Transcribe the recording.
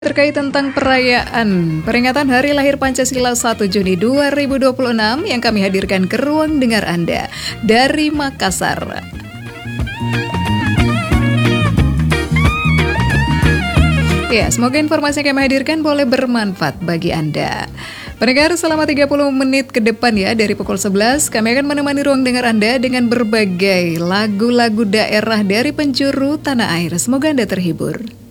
Terkait tentang perayaan peringatan Hari Lahir Pancasila 1 Juni 2026 yang kami hadirkan ke ruang dengar Anda dari Makassar. Ya, semoga informasi yang kami hadirkan boleh bermanfaat bagi Anda. Pendengar, selama 30 menit ke depan ya, dari pukul 11, kami akan menemani ruang dengar Anda dengan berbagai lagu-lagu daerah dari penjuru tanah air. Semoga Anda terhibur.